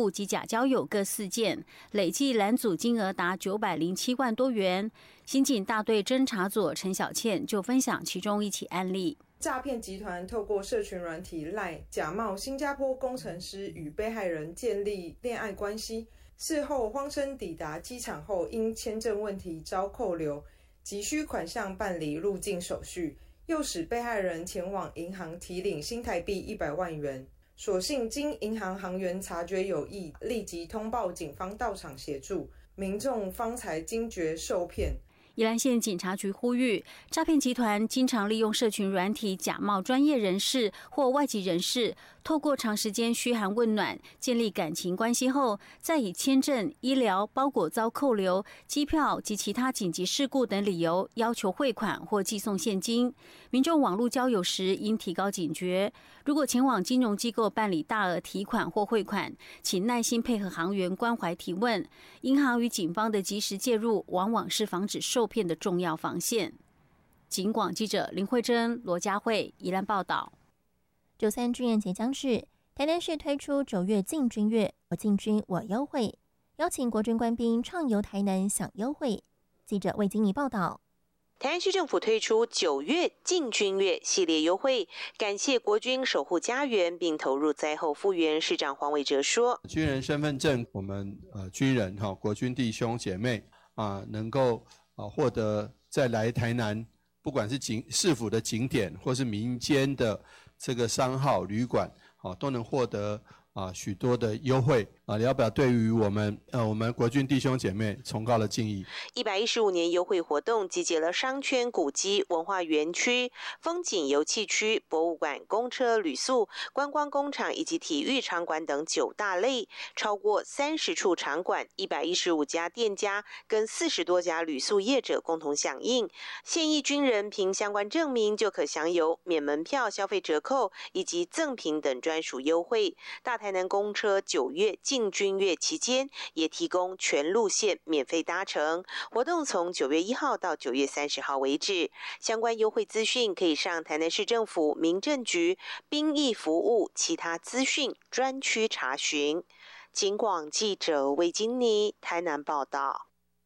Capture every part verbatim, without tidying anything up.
务及假交友各四件，累计拦阻金额达九百零七万多元。刑警大队侦查组陈小倩就分享其中一起案例。 诈骗集团透过社群软体 LINE 假冒新加坡工程师与被害人建立恋爱关系，事后谎称抵达机场后因签证问题遭扣留，急需款项办理入境手续，诱使被害人前往银行提领新台币一百万元。所幸经银行行员察觉有异，立即通报警方到场协助，民众方才惊觉受骗。 宜兰县警察局呼吁，诈骗集团经常利用社群软体假冒专业人士或外籍人士，透过长时间嘘寒问暖，建立感情关系后，再以签证、医疗、包裹遭扣留、机票及其他紧急事故等理由要求汇款或寄送现金。民众网络交友时应提高警觉，如果前往金融机构办理大额提款或汇款，请耐心配合行员关怀提问。银行与警方的及时介入，往往是防止受骗的重要防线。警广记者林慧珍、罗佳慧宜兰报道。 周三军人节将至，台南市推出九月进军月，我进军我优惠，邀请国军官兵畅游台南享优惠。记者魏金妮报道。 台南市政府推出九月进军月系列优惠，感谢国军守护家园并投入灾后复原。市长黄伟哲说：“ 军人身份证，我们呃军人哈、哦、国军弟兄姐妹啊、呃，能够啊获得再来台南，不管是景市府的景点，或是民间的这个商号旅馆，啊、哦、都能获得啊许多的优惠啊，聊表对于我们呃我们国军弟兄姐妹崇高的敬意。” 一百一十五年优惠活动集结了商圈、古迹、文化园区、风景游憩区、博物馆、公车、旅宿、观光工厂以及体育场馆等九大类，超过三十处场馆、一百一十五家店家跟四十多家旅宿业者共同响应。现役军人凭相关证明就可享有免门票、消费折扣以及赠品等专属优惠。大台南公车九月进军月期间也提供全路线免费搭乘，活动从九月一号到九月三十号为止。相关优惠资讯可以上台南市政府民政局兵役服务其他资讯专区查询。警广记者魏金妮台南报道。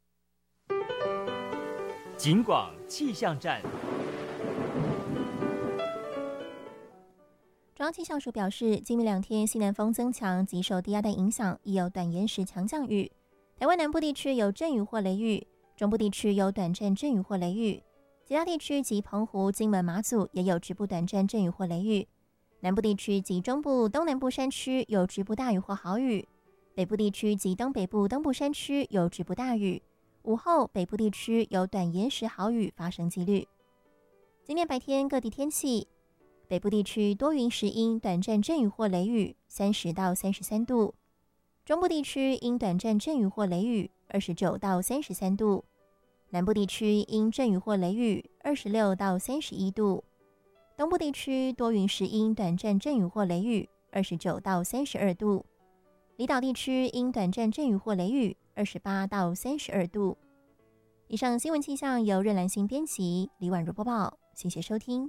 警广气象站。 中央气象署表示，今明两天西南风增强及受低压带影响，亦有短延时强降雨。台湾南部地区有阵雨或雷雨，中部地区有短暂阵雨或雷雨，其他地区及澎湖、金门、马祖也有局部短暂阵雨或雷雨。南部地区及中部、东南部山区有局部大雨或豪雨，北部地区及东北部、东部山区有局部大雨。午后北部地区有短延时豪雨发生几率。今天白天各地天气。北部地区多云时阴，短暂阵雨或雷雨，三十到三十三度；中部地区因短暂阵雨或雷雨，二十九到三十三度；南部地区因阵雨或雷雨，二十六到三十一度；东部地区多云时阴，短暂阵雨或雷雨，二十九到三十二度；离岛地区因短暂阵雨或雷雨，二十八到三十二度。以上新闻气象由任兰心编辑，李婉如播报，谢谢收听。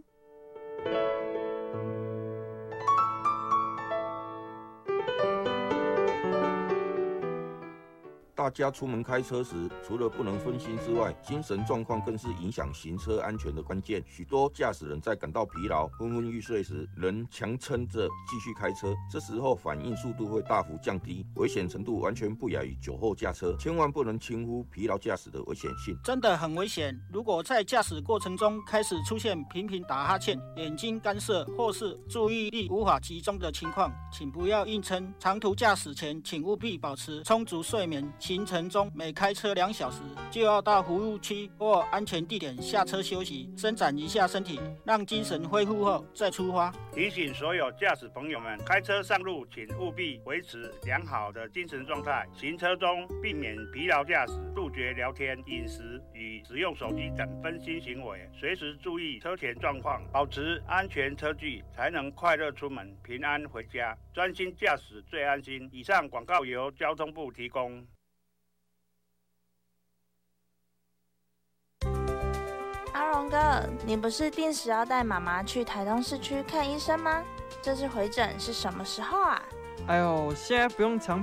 大家出门开车时，除了不能分心之外，精神状况更是影响行车安全的关键。许多驾驶人在感到疲劳、昏昏欲睡时，仍强撑着继续开车，这时候反应速度会大幅降低，危险程度完全不亚于酒后驾车。千万不能轻忽疲劳驾驶的危险性， 真的很危险。如果在驾驶过程中开始出现频频打哈欠、眼睛干涩或是注意力无法集中的情况，请不要硬撑。长途驾驶前，请务必保持充足睡眠。行程中每开车两小时就要到服务区或安全地点下车休息，伸展一下身体，让精神恢复后再出发。 提醒所有驾驶朋友们，开车上路请务必维持良好的精神状态，行车中避免疲劳驾驶，杜绝聊天、饮食与使用手机等分心行为，随时注意车前状况，保持安全车距，才能快乐出门，平安回家。专心驾驶最安心。以上广告由交通部提供。 阿荣哥，你不是定时要带妈妈去台东市区看医生吗？这次回诊是什么时候啊？ 哎呦，现在不用常